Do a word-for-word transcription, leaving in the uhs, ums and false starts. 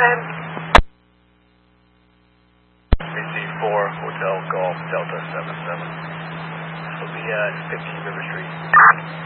time. B C four, Hotel Golf, Delta seven seven. This will be at fifteen River Street.